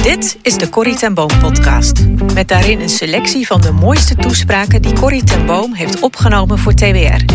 Dit is de Corrie ten Boom podcast. Met daarin een selectie van de mooiste toespraken die Corrie ten Boom heeft opgenomen voor TWR.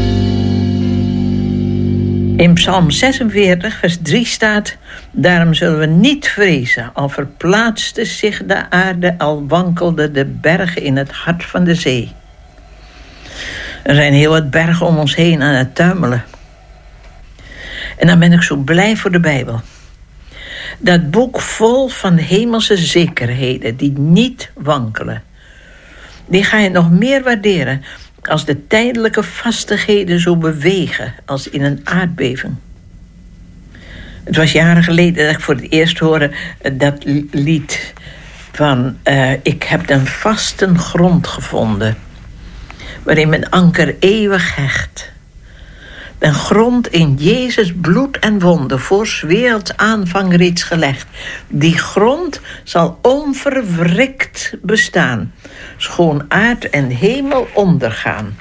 In Psalm 46, vers 3 staat: daarom zullen we niet vrezen, al verplaatste zich de aarde, al wankelden de bergen in het hart van de zee. Er zijn heel wat bergen om ons heen aan het tuimelen. En dan ben ik zo blij voor de Bijbel. Dat boek vol van hemelse zekerheden die niet wankelen. Die ga je nog meer waarderen als de tijdelijke vastigheden zo bewegen als in een aardbeving. Het was jaren geleden dat ik voor het eerst hoorde dat lied van ik heb den vasten grond gevonden, waarin mijn anker eeuwig hecht. Den grond in Jezus bloed en wonden, voor 's werelds aanvang reeds gelegd. Die grond zal onverwrikt bestaan, schoon aard en hemel ondergaan.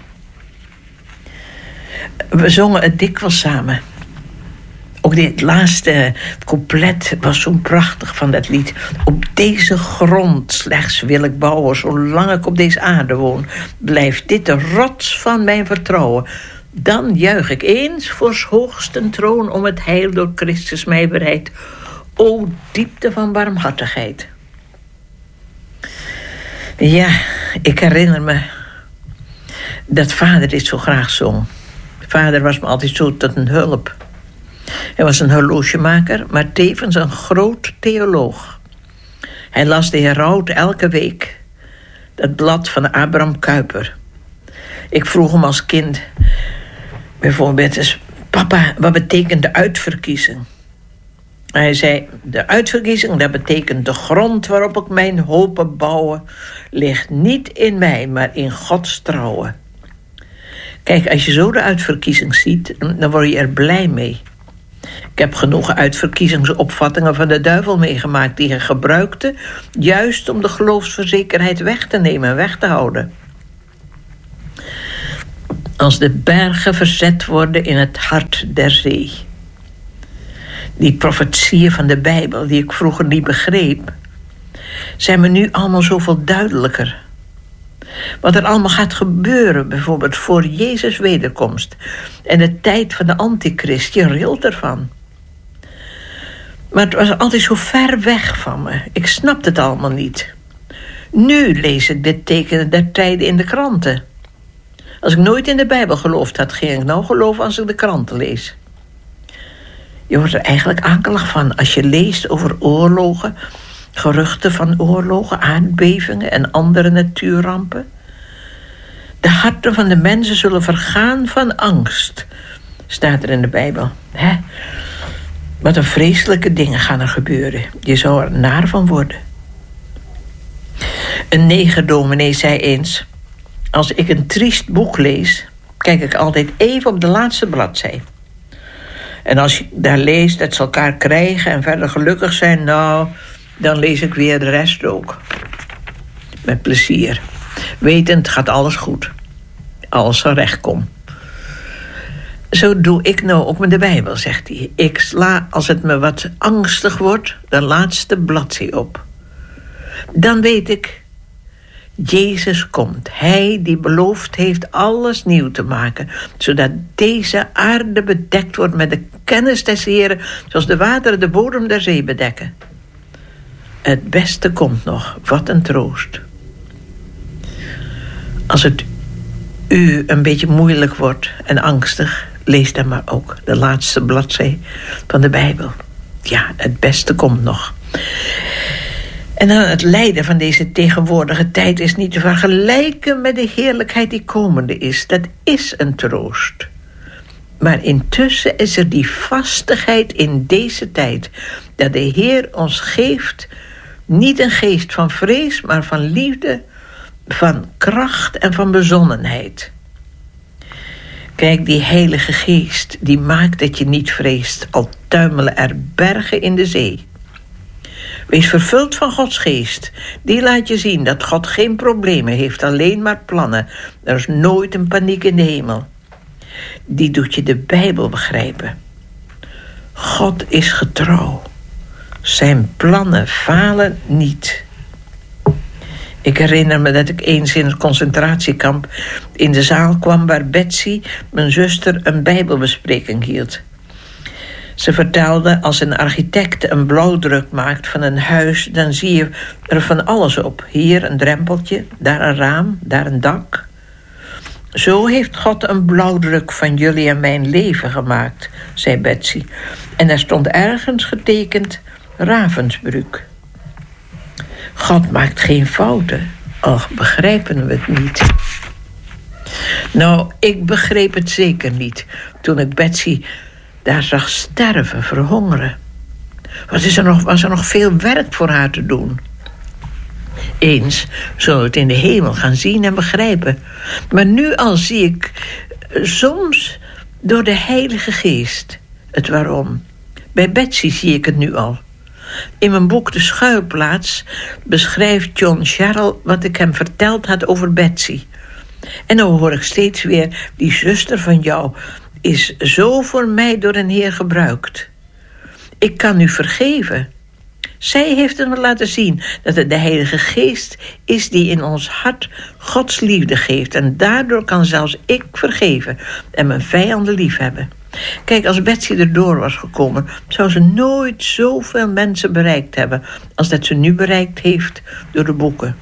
We zongen het dikwijls samen. Ook dit laatste couplet was zo prachtig van dat lied. Op deze grond slechts wil ik bouwen, zolang ik op deze aarde woon. Blijft dit de rots van mijn vertrouwen. Dan juich ik eens voor 's hoogsten troon om het heil door Christus mij bereid. O diepte van barmhartigheid. Ja, ik herinner me dat vader dit zo graag zong. Vader was me altijd zo tot een hulp. Hij was een horlogemaker, maar tevens een groot theoloog. Hij las de Heraut elke week, dat blad van Abraham Kuyper. Ik vroeg hem als kind bijvoorbeeld eens: papa, wat betekent de uitverkiezing? Hij zei: de uitverkiezing, dat betekent de grond waarop ik mijn hopen bouwen, ligt niet in mij, maar in Gods trouwen. Kijk, als je zo de uitverkiezing ziet, dan word je er blij mee. Ik heb genoeg uitverkiezingsopvattingen van de duivel meegemaakt die hij gebruikte, juist om de geloofsverzekerheid weg te nemen en weg te houden. Als de bergen verzet worden in het hart der zee. Die profetieën van de Bijbel, die ik vroeger niet begreep, zijn me nu allemaal zoveel duidelijker. Wat er allemaal gaat gebeuren, bijvoorbeeld voor Jezus' wederkomst en de tijd van de antichrist, je rilt ervan. Maar het was altijd zo ver weg van me. Ik snapte het allemaal niet. Nu lees ik dit tekenen der tijden in de kranten. Als ik nooit in de Bijbel geloofd had, ging ik nou geloven als ik de kranten lees. Je wordt er eigenlijk akelig van als je leest over oorlogen, geruchten van oorlogen, aardbevingen en andere natuurrampen. De harten van de mensen zullen vergaan van angst, staat er in de Bijbel. Hè? Wat een vreselijke dingen gaan er gebeuren. Je zou er naar van worden. Een negerdominee zei eens: als ik een triest boek lees, kijk ik altijd even op de laatste bladzij. En als je daar leest dat ze elkaar krijgen en verder gelukkig zijn, nou, dan lees ik weer de rest ook. Met plezier. Wetend gaat alles goed. Alles zal recht komen. Zo doe ik nou ook met de Bijbel, zegt hij. Ik sla, als het me wat angstig wordt, de laatste bladzij op. Dan weet ik, Jezus komt. Hij die beloofd heeft alles nieuw te maken, zodat deze aarde bedekt wordt met de kennis des Heren, zoals de wateren de bodem der zee bedekken. Het beste komt nog. Wat een troost. Als het u een beetje moeilijk wordt en angstig, lees dan maar ook de laatste bladzij van de Bijbel. Ja, het beste komt nog. En dan het lijden van deze tegenwoordige tijd is niet te vergelijken met de heerlijkheid die komende is. Dat is een troost. Maar intussen is er die vastigheid in deze tijd, dat de Heer ons geeft, niet een geest van vrees, maar van liefde, van kracht en van bezonnenheid. Kijk, die Heilige Geest, die maakt dat je niet vreest, al tuimelen er bergen in de zee. Wees vervuld van Gods geest. Die laat je zien dat God geen problemen heeft, alleen maar plannen. Er is nooit een paniek in de hemel. Die doet je de Bijbel begrijpen. God is getrouw. Zijn plannen falen niet. Ik herinner me dat ik eens in het concentratiekamp in de zaal kwam waar Betsy, mijn zuster, een bijbelbespreking hield. Ze vertelde, als een architect een blauwdruk maakt van een huis, dan zie je er van alles op. Hier een drempeltje, daar een raam, daar een dak. Zo heeft God een blauwdruk van jullie en mijn leven gemaakt, zei Betsy. En daar stond ergens getekend Ravensbrück. God maakt geen fouten, al begrijpen we het niet. Nou, ik begreep het zeker niet toen ik Betsy daar zag sterven, verhongeren. Was er nog veel werk voor haar te doen. Eens zullen we het in de hemel gaan zien en begrijpen. Maar nu al zie ik soms door de Heilige Geest het waarom. Bij Betsy zie ik het nu al. In mijn boek De Schuilplaats beschrijft John Sherrill wat ik hem verteld had over Betsy. En dan hoor ik steeds weer, die zuster van jou is zo voor mij door een Heer gebruikt. Ik kan u vergeven. Zij heeft het me laten zien dat het de Heilige Geest is die in ons hart Gods liefde geeft. En daardoor kan zelfs ik vergeven en mijn vijanden liefhebben. Kijk, als Betsy erdoor was gekomen, zou ze nooit zoveel mensen bereikt hebben als dat ze nu bereikt heeft door de boeken.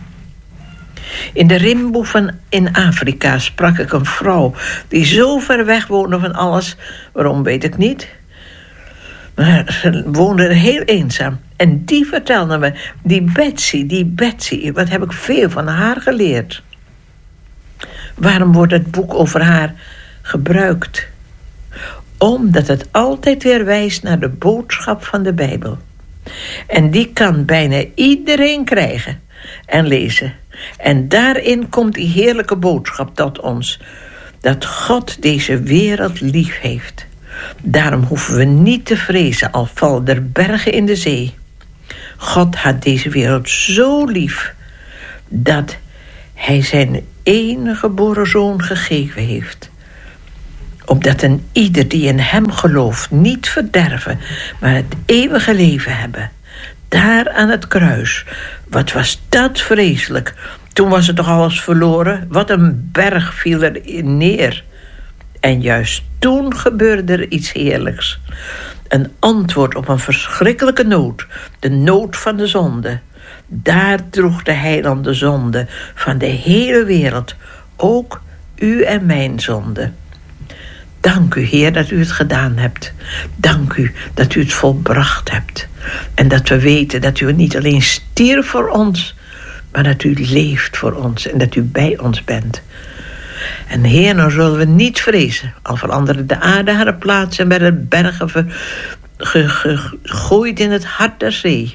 In de Rimboe in Afrika sprak ik een vrouw die zo ver weg woonde van alles. Waarom, weet ik niet. Maar ze woonde er heel eenzaam. En die vertelde me, die Betsy, wat heb ik veel van haar geleerd. Waarom wordt het boek over haar gebruikt? Omdat het altijd weer wijst naar de boodschap van de Bijbel. En die kan bijna iedereen krijgen en lezen. En daarin komt die heerlijke boodschap tot ons. Dat God deze wereld lief heeft. Daarom hoeven we niet te vrezen, al vallen er bergen in de zee. God had deze wereld zo lief dat hij zijn enige geboren zoon gegeven heeft. Opdat een ieder die in hem gelooft niet verderven, maar het eeuwige leven hebben. Daar aan het kruis. Wat was dat vreselijk. Toen was het toch alles verloren. Wat een berg viel er neer. En juist toen gebeurde er iets heerlijks. Een antwoord op een verschrikkelijke nood. De nood van de zonde. Daar droeg de heiland de zonde van de hele wereld. Ook u en mijn zonde. Dank u, Heer, dat u het gedaan hebt. Dank u dat u het volbracht hebt. En dat we weten dat u niet alleen stierf voor ons, maar dat u leeft voor ons en dat u bij ons bent. En Heer, nou zullen we niet vrezen. Al veranderde de aarde haar plaats en werden bergen gegooid in het hart der zee.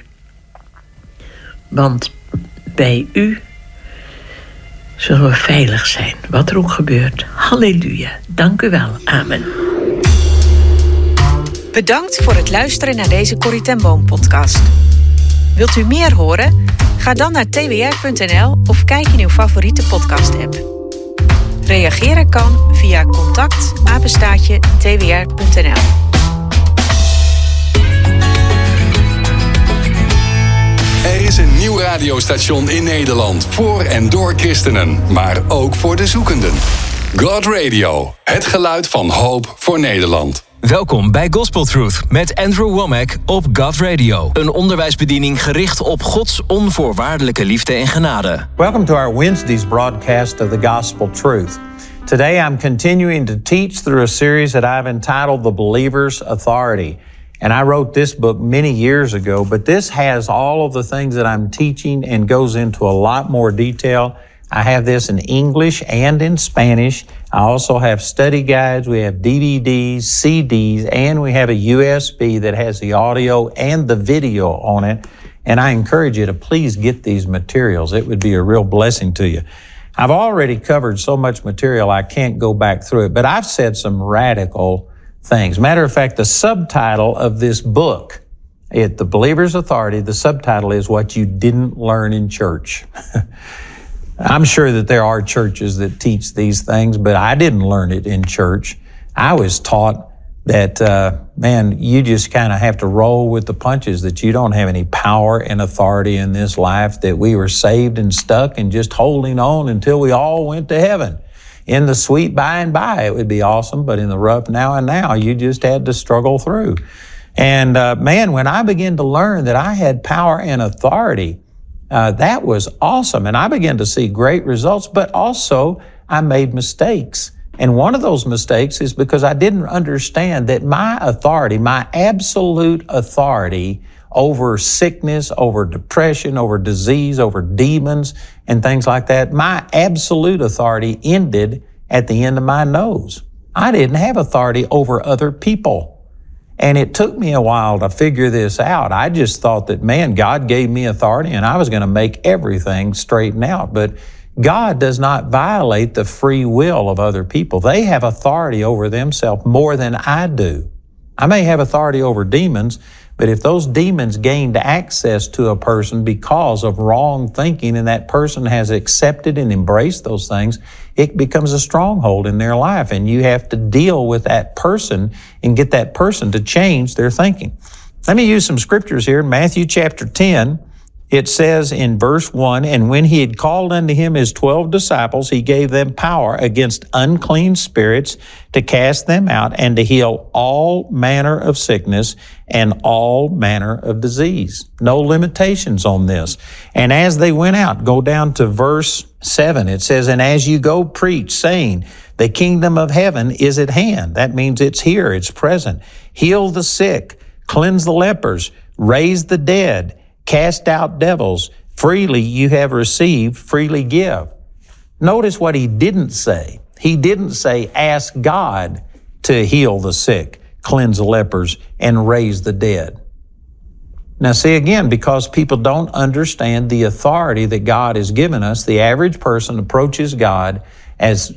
Want bij u zullen we veilig zijn, wat er ook gebeurt. Halleluja, dank u wel, amen. Bedankt voor het luisteren naar deze Corrie ten Boom podcast. Wilt u meer horen? Ga dan naar twr.nl of kijk in uw favoriete podcast-app. Reageren kan via contact@twr.nl. Er is een nieuw radiostation in Nederland voor en door christenen, maar ook voor de zoekenden. God Radio, het geluid van hoop voor Nederland. Welkom bij Gospel Truth met Andrew Womack op God Radio. Een onderwijsbediening gericht op Gods onvoorwaardelijke liefde en genade. Welcome to our Wednesday's broadcast of the Gospel Truth. Today I'm continuing to teach through a series that I've entitled The Believer's Authority. And I wrote this book many years ago, but this has all of the things that I'm teaching and goes into a lot more detail. I have this in English and in Spanish. I also have study guides, we have DVDs, CDs, and we have a USB that has the audio and the video on it. And I encourage you to please get these materials. It would be a real blessing to you. I've already covered so much material I can't go back through it, but I've said some radical things. Matter of fact, the subtitle of this book, The Believer's Authority, the subtitle is What You Didn't Learn in Church. I'm sure that there are churches that teach these things, but I didn't learn it in church. I was taught that, man, you just kind of have to roll with the punches, that you don't have any power and authority in this life, that we were saved and stuck and just holding on until we all went to heaven. In the sweet by and by, it would be awesome, but in the rough now and now, you just had to struggle through. And man, when I began to learn that I had power and authority, that was awesome. And I began to see great results, but also I made mistakes. And one of those mistakes is because I didn't understand that my authority, my absolute authority over sickness, over depression, over disease, over demons and things like that, my absolute authority ended at the end of my nose. I didn't have authority over other people. And it took me a while to figure this out. I just thought that, man, God gave me authority and I was going to make everything straighten out. But God does not violate the free will of other people. They have authority over themselves more than I do. I may have authority over demons, but if those demons gained access to a person because of wrong thinking and that person has accepted and embraced those things, it becomes a stronghold in their life. And you have to deal with that person and get that person to change their thinking. Let me use some scriptures here in Matthew chapter 10. It says in verse 1, "And when he had called unto him his 12 disciples, he gave them power against unclean spirits to cast them out and to heal all manner of sickness and all manner of disease." No limitations on this. And as they went out, go down to verse 7, it says, "And as you go, preach, saying, the kingdom of heaven is at hand." That means it's here, it's present. "Heal the sick, cleanse the lepers, raise the dead, cast out devils. Freely you have received, freely give." Notice what he didn't say. He didn't say, ask God to heal the sick, cleanse the lepers, and raise the dead. Now see again, because people don't understand the authority that God has given us, the average person approaches God as,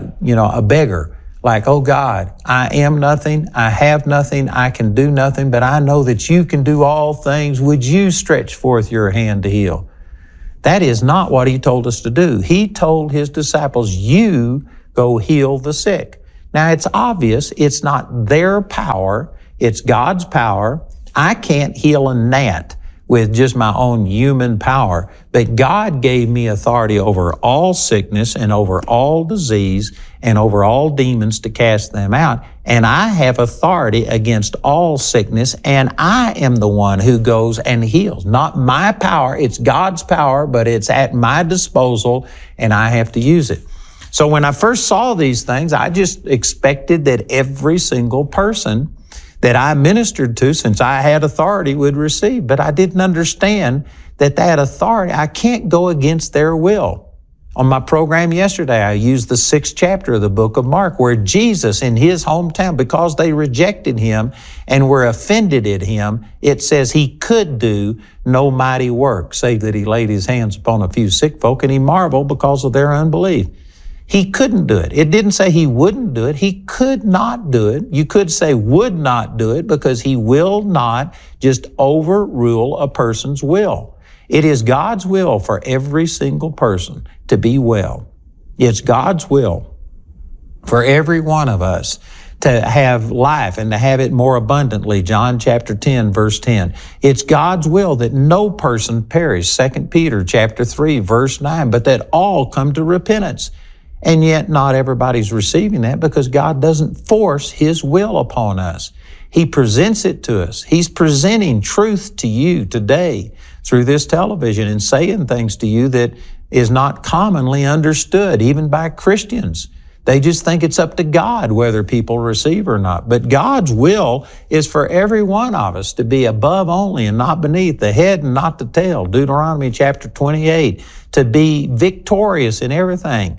a beggar. Like, oh God, I am nothing, I have nothing, I can do nothing, but I know that you can do all things. Would you stretch forth your hand to heal? That is not what he told us to do. He told his disciples, you go heal the sick. Now it's obvious it's not their power, it's God's power. I can't heal a gnat with just my own human power, but God gave me authority over all sickness and over all disease and over all demons to cast them out. And I have authority against all sickness, and I am the one who goes and heals. Not my power, it's God's power, but it's at my disposal, and I have to use it. So when I first saw these things, I just expected that every single person that I ministered to, since I had authority, would receive. But I didn't understand that authority, I can't go against their will. On my program yesterday, I used the 6th chapter of the book of Mark, where Jesus in his hometown, because they rejected him and were offended at him, it says he could do no mighty work, save that he laid his hands upon a few sick folk, and he marveled because of their unbelief. He couldn't do it. It didn't say he wouldn't do it. He could not do it. You could say would not do it, because he will not just overrule a person's will. It is God's will for every single person to be well. It's God's will for every one of us to have life and to have it more abundantly. John chapter 10, verse 10. It's God's will that no person perish. 2 Peter chapter 3, verse 9, but that all come to repentance. And yet not everybody's receiving that, because God doesn't force his will upon us. He presents it to us. He's presenting truth to you today through this television and saying things to you that is not commonly understood, even by Christians. They just think it's up to God whether people receive or not. But God's will is for every one of us to be above only and not beneath, the head and not the tail. Deuteronomy chapter 28, to be victorious in everything.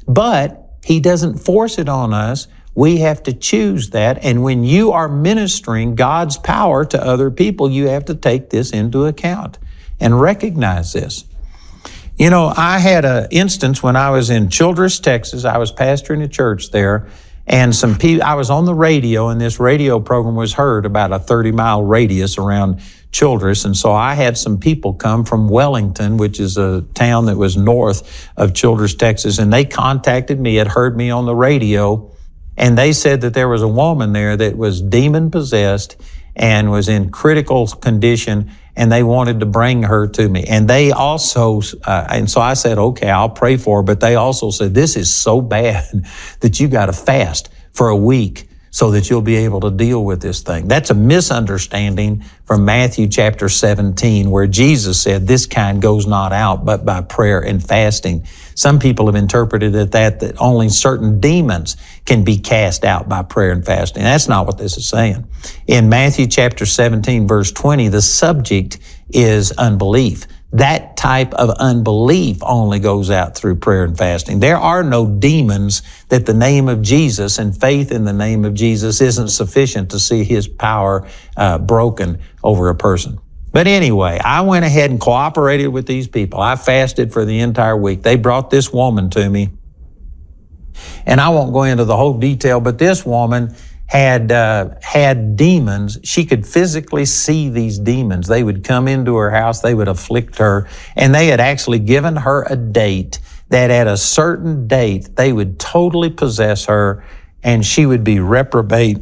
But he doesn't force it on us. We have to choose that. And when you are ministering God's power to other people, you have to take this into account and recognize this. You know, I had an instance when I was in Childress, Texas. I was pastoring a church there, and some people, I was on the radio, and this radio program was heard about a 30-mile radius around Childress. And so I had some people come from Wellington, which is a town that was north of Childress, Texas, and they contacted me, had heard me on the radio, And they said that there was a woman there that was demon-possessed and was in critical condition, and they wanted to bring her to me. And they also, and so I said, okay, I'll pray for her. But they also said, this is so bad that you got to fast for a week so that you'll be able to deal with this thing. That's a misunderstanding from Matthew chapter 17, where Jesus said, this kind goes not out but by prayer and fasting. Some people have interpreted it that only certain demons can be cast out by prayer and fasting. That's not what this is saying. In Matthew chapter 17, verse 20, the subject is unbelief. That type of unbelief only goes out through prayer and fasting. There are no demons that the name of Jesus and faith in the name of Jesus isn't sufficient to see his power broken over a person. But anyway, I went ahead and cooperated with these people. I fasted for the entire week. They brought this woman to me. And I won't go into the whole detail, but this woman had demons. She could physically see these demons. They would come into her house, they would afflict her, and they had actually given her a date that at a certain date they would totally possess her and she would be reprobate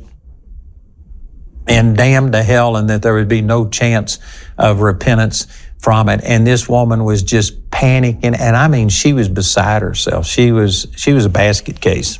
and damned to hell, and that there would be no chance of repentance from it. And this woman was just panicking, and I mean, she was beside herself. She was a basket case.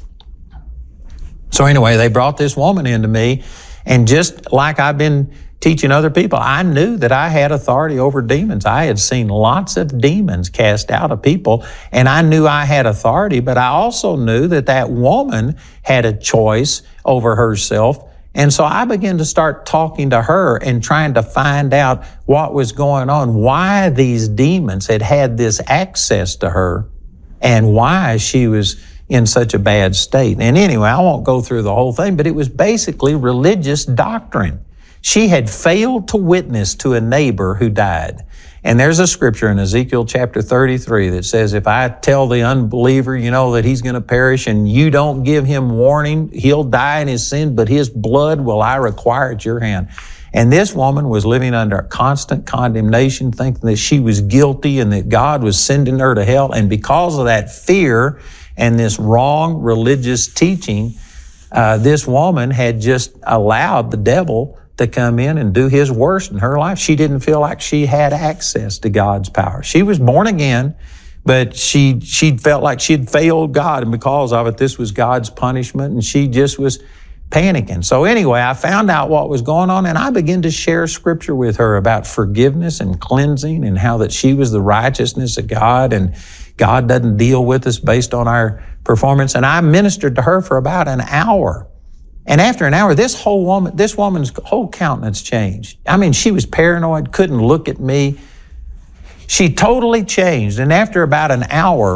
So anyway, they brought this woman into me, and just like I've been teaching other people, I knew that I had authority over demons. I had seen lots of demons cast out of people, and I knew I had authority, but I also knew that that woman had a choice over herself. And so I began to start talking to her and trying to find out what was going on, why these demons had this access to her, and why she was in such a bad state. And anyway, I won't go through the whole thing, but it was basically religious doctrine. She had failed to witness to a neighbor who died. And there's a scripture in Ezekiel chapter 33 that says, if I tell the unbeliever, that he's going to perish, and you don't give him warning, he'll die in his sin, but his blood will I require at your hand. And this woman was living under constant condemnation, thinking that she was guilty and that God was sending her to hell. And because of that fear and this wrong religious teaching, this woman had just allowed the devil to come in and do his worst in her life. She didn't feel like she had access to God's power. She was born again, but she felt like she'd failed God, and because of it, this was God's punishment, and she just was panicking. So anyway, I found out what was going on, and I began to share scripture with her about forgiveness and cleansing, and how that she was the righteousness of God, and God doesn't deal with us based on our performance. And I ministered to her for about an hour. And after an hour, this woman's whole countenance changed. I mean, she was paranoid, couldn't look at me. She totally changed. And after about an hour,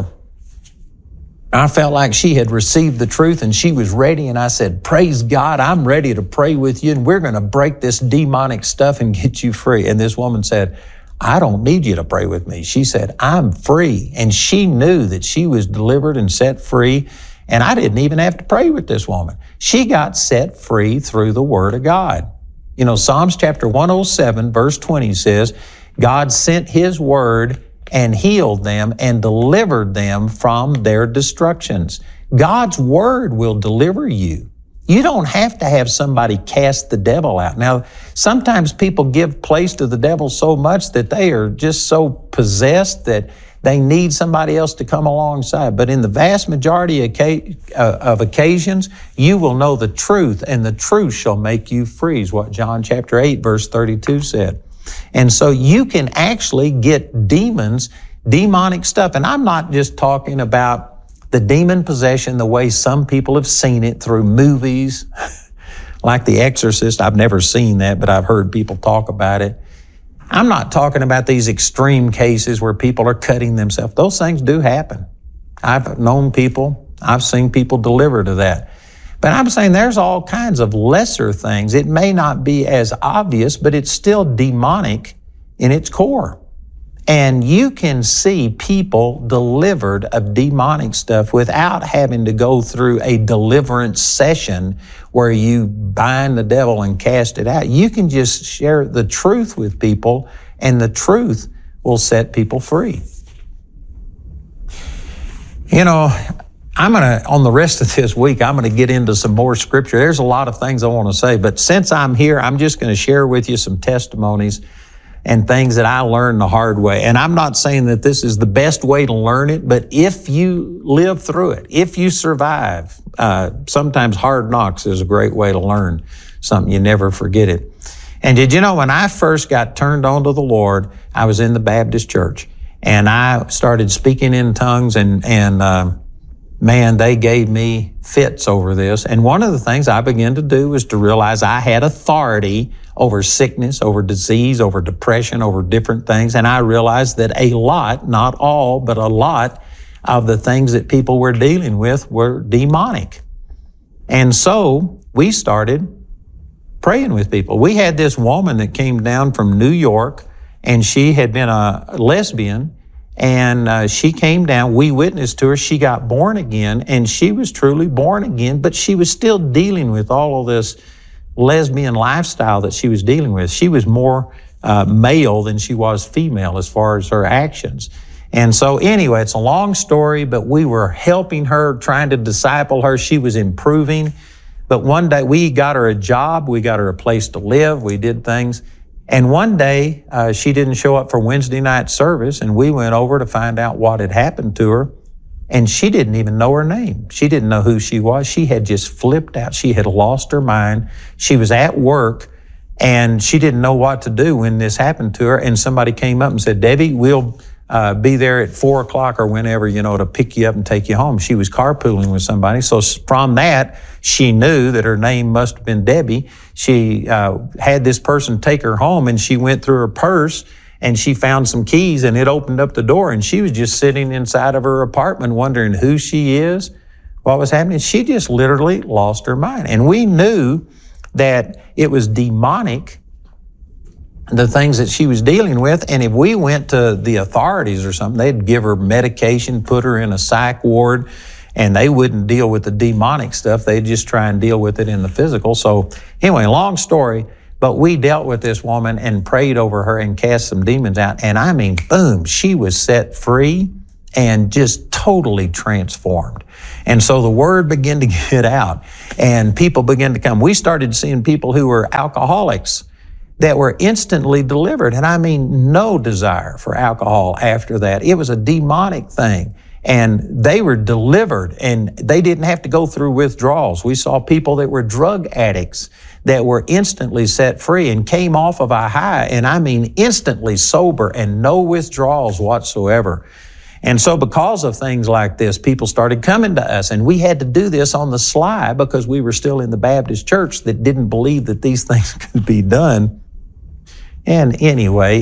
I felt like she had received the truth and she was ready. And I said, praise God, I'm ready to pray with you, and we're going to break this demonic stuff and get you free. And this woman said, I don't need you to pray with me. She said, I'm free. And she knew that she was delivered and set free. And I didn't even have to pray with this woman. She got set free through the Word of God. Psalms chapter 107, verse 20 says, God sent His Word and healed them and delivered them from their destructions. God's Word will deliver you. You don't have to have somebody cast the devil out. Now, sometimes people give place to the devil so much that they are just so possessed that they need somebody else to come alongside. But in the vast majority of occasions, you will know the truth, and the truth shall make you free, is what John chapter 8, verse 32 said. And so you can actually get demonic stuff. And I'm not just talking about the demon possession the way some people have seen it through movies, like The Exorcist. I've never seen that, but I've heard people talk about it. I'm not talking about these extreme cases where people are cutting themselves. Those things do happen. I've known people, I've seen people deliver to that. But I'm saying there's all kinds of lesser things. It may not be as obvious, but it's still demonic in its core. And you can see people delivered of demonic stuff without having to go through a deliverance session where you bind the devil and cast it out. You can just share the truth with people, and the truth will set people free. on the rest of this week, I'm going to get into some more scripture. There's a lot of things I want to say, but since I'm here, I'm just going to share with you some testimonies and things that I learned the hard way. And I'm not saying that this is the best way to learn it, but if you live through it, if you survive, sometimes hard knocks is a great way to learn something. You never forget it. And did you know when I first got turned on to the Lord, I was in the Baptist church and I started speaking in tongues and man, they gave me fits over this. And one of the things I began to do was to realize I had authority over sickness, over disease, over depression, over different things. And I realized that a lot, not all, but a lot of the things that people were dealing with were demonic. And so we started praying with people. We had this woman that came down from New York, and she had been a lesbian, and she came down. We witnessed to her. She got born again, and she was truly born again, but she was still dealing with all of this lesbian lifestyle that she was dealing with. She was more male than she was female as far as her actions. And so anyway, it's a long story, but we were helping her, trying to disciple her. She was improving. But one day we got her a job. We got her a place to live. We did things. And one day she didn't show up for Wednesday night service, and we went over to find out what had happened to her. And she didn't even know her name. She didn't know who she was. She had just flipped out. She had lost her mind. She was at work, and she didn't know what to do when this happened to her. And somebody came up and said, Debbie, we'll be there at 4 o'clock or whenever, to pick you up and take you home. She was carpooling with somebody. So from that, she knew that her name must have been Debbie. She had this person take her home, and she went through her purse and she found some keys, and it opened up the door, and she was just sitting inside of her apartment wondering who she is, what was happening. She just literally lost her mind. And we knew that it was demonic, the things that she was dealing with. And if we went to the authorities or something, they'd give her medication, put her in a psych ward, and they wouldn't deal with the demonic stuff. They'd just try and deal with it in the physical. So anyway, long story, but we dealt with this woman and prayed over her and cast some demons out. And I mean, boom, she was set free and just totally transformed. And so the word began to get out and people began to come. We started seeing people who were alcoholics that were instantly delivered. And I mean, no desire for alcohol after that. It was a demonic thing. And they were delivered, and they didn't have to go through withdrawals. We saw people that were drug addicts that were instantly set free and came off of a high, and I mean instantly sober and no withdrawals whatsoever. And so because of things like this, people started coming to us, and we had to do this on the sly because we were still in the Baptist church that didn't believe that these things could be done. And anyway,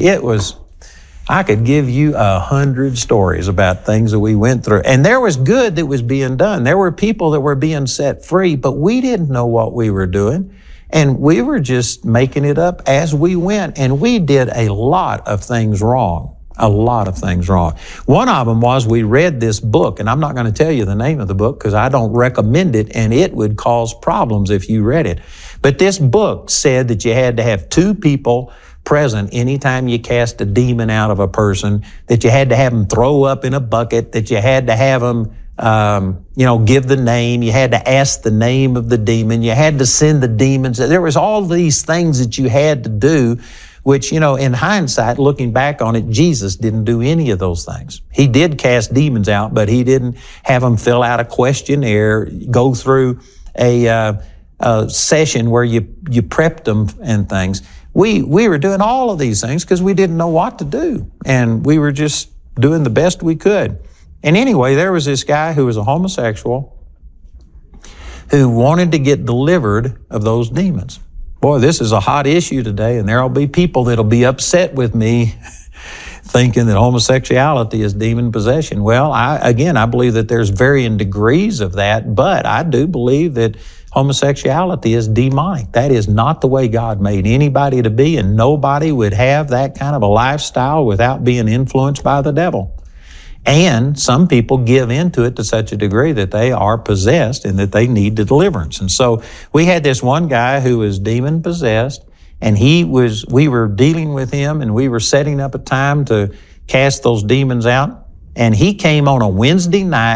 I could give you 100 stories about things that we went through. And there was good that was being done. There were people that were being set free, but we didn't know what we were doing. And we were just making it up as we went. And we did a lot of things wrong. A lot of things wrong. One of them was we read this book, and I'm not going to tell you the name of the book because I don't recommend it, and it would cause problems if you read it. But this book said that you had to have 2 people present anytime you cast a demon out of a person, that you had to have them throw up in a bucket, that you had to have them, give the name, you had to ask the name of the demon, you had to send the demons. There was all these things that you had to do, which, in hindsight, looking back on it, Jesus didn't do any of those things. He did cast demons out, but he didn't have them fill out a questionnaire, go through a session where you prepped them and things. We were doing all of these things because we didn't know what to do, and we were just doing the best we could. And anyway, there was this guy who was a homosexual who wanted to get delivered of those demons. Boy, this is a hot issue today, and there'll be people that'll be upset with me thinking that homosexuality is demon possession. Well, I believe that there's varying degrees of that, but I do believe that homosexuality is demonic. That is not the way God made anybody to be, and nobody would have that kind of a lifestyle without being influenced by the devil. And some people give into it to such a degree that they are possessed and that they need the deliverance. And so we had this one guy who was demon possessed, and we were dealing with him, and we were setting up a time to cast those demons out. And he came on a Wednesday night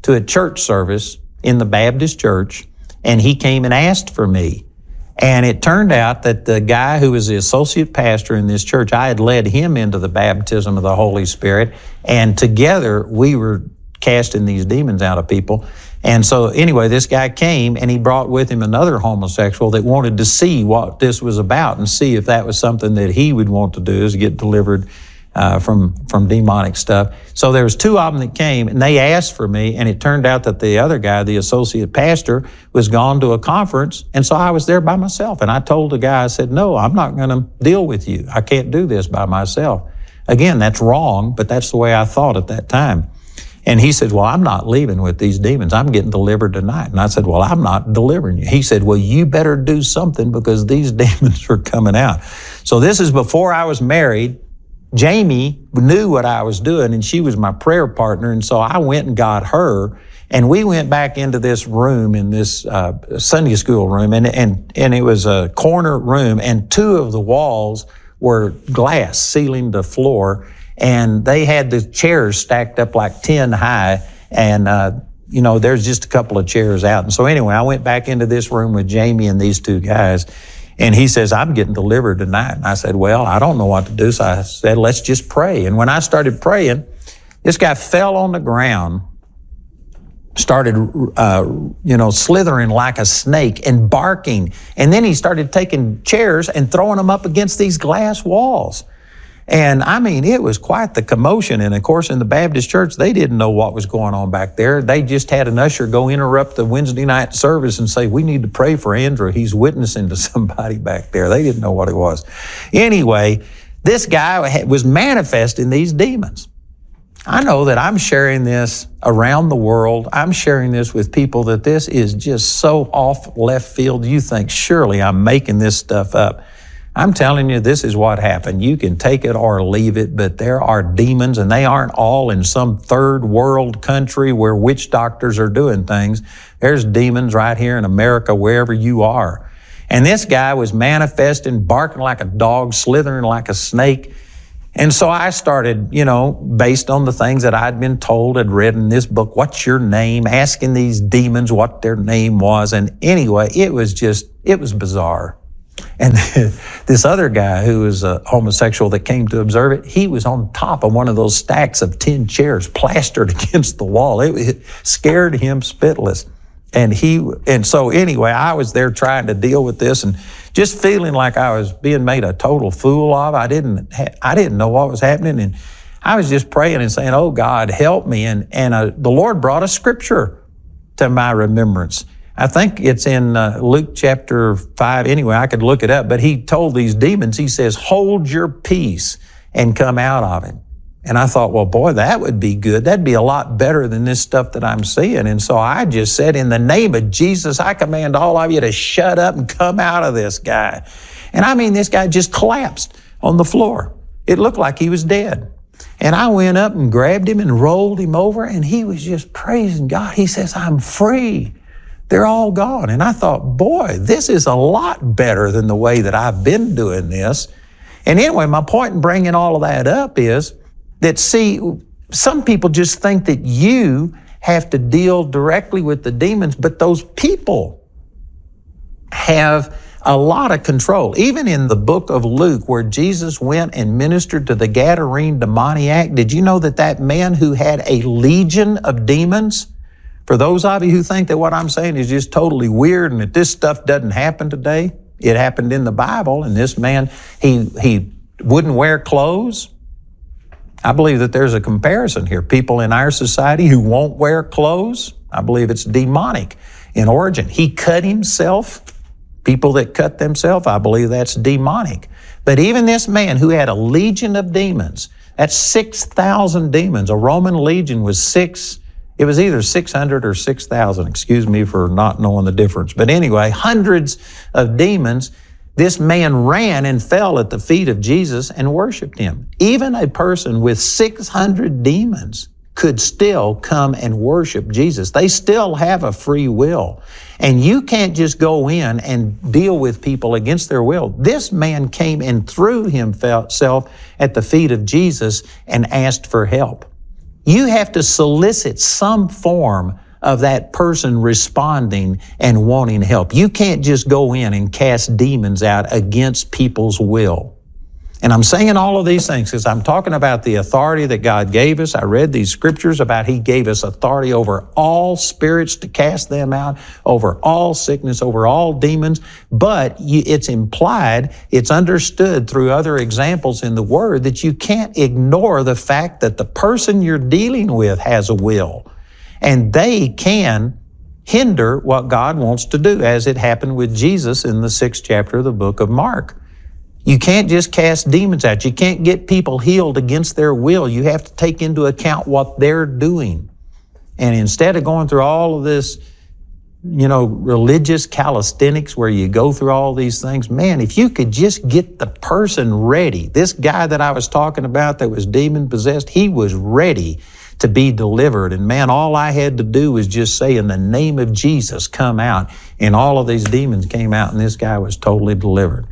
to a church service in the Baptist church, and he came and asked for me. And it turned out that the guy who was the associate pastor in this church, I had led him into the baptism of the Holy Spirit, and together we were casting these demons out of people. And so anyway, this guy came and he brought with him another homosexual that wanted to see what this was about and see if that was something that he would want to do, is get delivered from demonic stuff. So there was two of them that came, and they asked for me, and it turned out that the other guy, the associate pastor, was gone to a conference, and so I was there by myself. And I told the guy, I said, no, I'm not going to deal with you. I can't do this by myself. Again, that's wrong, but that's the way I thought at that time. And he said, well, I'm not leaving with these demons. I'm getting delivered tonight. And I said, well, I'm not delivering you. He said, well, you better do something because these demons are coming out. So this is before I was married. Jamie knew what I was doing, and she was my prayer partner. And so I went and got her, and we went back into this room, in this Sunday school room, and it was a corner room, and two of the walls were glass ceiling to floor. And they had the chairs stacked up like 10 high, and, there's just a couple of chairs out. And so anyway, I went back into this room with Jamie and these two guys, and he says, I'm getting delivered tonight. And I said, well, I don't know what to do. So I said, let's just pray. And when I started praying, this guy fell on the ground, started, slithering like a snake and barking. And then he started taking chairs and throwing them up against these glass walls. And I mean, it was quite the commotion. And of course, in the Baptist church, they didn't know what was going on back there. They just had an usher go interrupt the Wednesday night service and say, we need to pray for Andrew. He's witnessing to somebody back there. They didn't know what it was. Anyway, this guy was manifesting these demons. I know that I'm sharing this around the world. I'm sharing this with people that this is just so off left field. You think, surely I'm making this stuff up. I'm telling you, this is what happened. You can take it or leave it, but there are demons, and they aren't all in some third world country where witch doctors are doing things. There's demons right here in America, wherever you are. And this guy was manifesting, barking like a dog, slithering like a snake. And so I started, based on the things that I'd been told, I'd read in this book, what's your name? Asking these demons what their name was. And anyway, it was bizarre. And this other guy who was a homosexual that came to observe it, he was on top of one of those stacks of 10 chairs plastered against the wall. It scared him spitless. And so anyway, I was there trying to deal with this and just feeling like I was being made a total fool of. I didn't know what was happening. And I was just praying and saying, oh God, help me. And the Lord brought a scripture to my remembrance. I think it's in Luke chapter 5. Anyway, I could look it up, but he told these demons, he says, hold your peace and come out of it. And I thought, well, boy, that would be good. That'd be a lot better than this stuff that I'm seeing. And so I just said, in the name of Jesus, I command all of you to shut up and come out of this guy. And I mean, this guy just collapsed on the floor. It looked like he was dead. And I went up and grabbed him and rolled him over, and he was just praising God. He says, I'm free. They're all gone. And I thought, boy, this is a lot better than the way that I've been doing this. And anyway, my point in bringing all of that up is that, see, some people just think that you have to deal directly with the demons, but those people have a lot of control. Even in the book of Luke, where Jesus went and ministered to the Gadarene demoniac, did you know that man who had a legion of demons? For those of you who think that what I'm saying is just totally weird and that this stuff doesn't happen today, it happened in the Bible. And this man, he wouldn't wear clothes. I believe that there's a comparison here. People in our society who won't wear clothes, I believe it's demonic in origin. He cut himself. People that cut themselves, I believe that's demonic. But even this man who had a legion of demons, that's 6,000 demons. A Roman legion was it was either 600 or 6,000. Excuse me for not knowing the difference. But anyway, hundreds of demons. This man ran and fell at the feet of Jesus and worshiped him. Even a person with 600 demons could still come and worship Jesus. They still have a free will. And you can't just go in and deal with people against their will. This man came and threw himself at the feet of Jesus and asked for help. you have to solicit some form of that person responding and wanting help. You can't just go in and cast demons out against people's will. And I'm saying all of these things because I'm talking about the authority that God gave us. I read these scriptures about He gave us authority over all spirits to cast them out, over all sickness, over all demons. But it's implied, it's understood through other examples in the Word that you can't ignore the fact that the person you're dealing with has a will. And they can hinder what God wants to do, as it happened with Jesus in the 6th chapter of the book of Mark. You can't just cast demons out. You can't get people healed against their will. You have to take into account what they're doing. And instead of going through all of this, religious calisthenics where you go through all these things, man, if you could just get the person ready. This guy that I was talking about that was demon possessed, he was ready to be delivered. And man, all I had to do was just say, in the name of Jesus, come out. And all of these demons came out and this guy was totally delivered.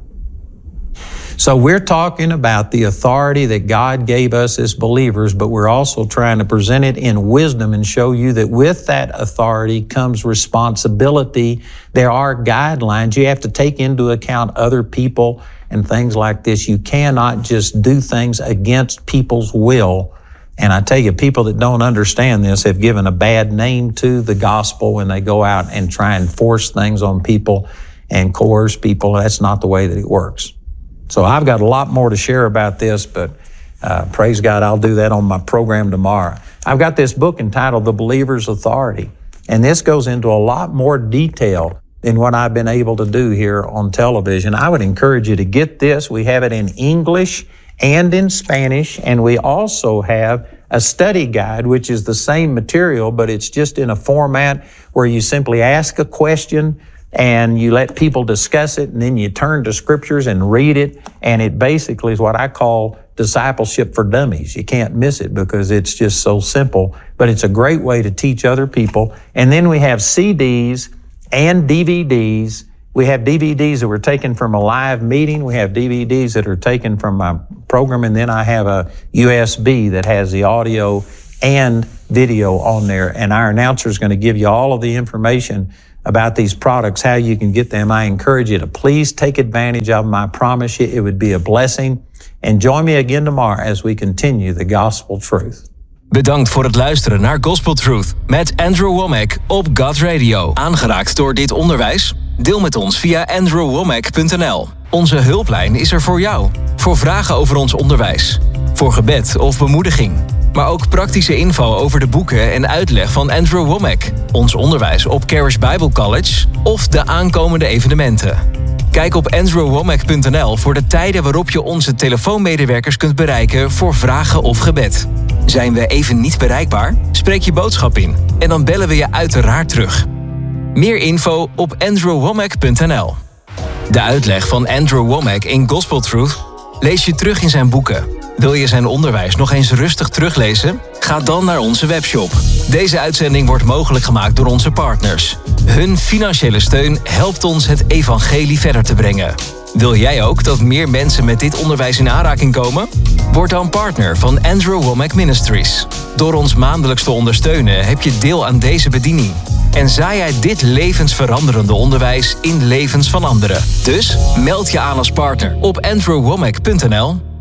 So we're talking about the authority that God gave us as believers, but we're also trying to present it in wisdom and show you that with that authority comes responsibility. There are guidelines. You have to take into account other people and things like this. You cannot just do things against people's will. And I tell you, people that don't understand this have given a bad name to the gospel when they go out and try and force things on people and coerce people. That's not the way that it works. So I've got a lot more to share about this, but praise God, I'll do that on my program tomorrow. I've got this book entitled The Believer's Authority, and this goes into a lot more detail than what I've been able to do here on television. I would encourage you to get this. We have it in English and in Spanish, and we also have a study guide, which is the same material, but it's just in a format where you simply ask a question and you let people discuss it, and then you turn to scriptures and read it, and it basically is what I call discipleship for dummies. You can't miss it because it's just so simple, but it's a great way to teach other people. And then we have CDs and DVDs. We have DVDs that were taken from a live meeting. We have DVDs that are taken from my program, and then I have a USB that has the audio and video on there, and our announcer is going to give you all of the information about these products, how you can get them. I encourage you to please take advantage of them. I promise you it would be a blessing. And join me again tomorrow as we continue the gospel truth. Bedankt voor het luisteren naar Gospel Truth met Andrew Wommack op God Radio. Aangeraakt door dit onderwijs? Deel met ons via andrewwommack.nl. Onze hulplijn is er voor jou. Voor vragen over ons onderwijs. Voor gebed of bemoediging. Maar ook praktische info over de boeken en uitleg van Andrew Wommack, ons onderwijs op Charis Bible College of de aankomende evenementen. Kijk op andrewwommack.nl voor de tijden waarop je onze telefoonmedewerkers kunt bereiken voor vragen of gebed. Zijn we even niet bereikbaar? Spreek je boodschap in en dan bellen we je uiteraard terug. Meer info op andrewwommack.nl. De uitleg van Andrew Wommack in Gospel Truth lees je terug in zijn boeken. Wil je zijn onderwijs nog eens rustig teruglezen? Ga dan naar onze webshop. Deze uitzending wordt mogelijk gemaakt door onze partners. Hun financiële steun helpt ons het evangelie verder te brengen. Wil jij ook dat meer mensen met dit onderwijs in aanraking komen? Word dan partner van Andrew Wommack Ministries. Door ons maandelijks te ondersteunen heb je deel aan deze bediening. En zaai jij dit levensveranderende onderwijs in levens van anderen. Dus meld je aan als partner op andrewwommack.nl.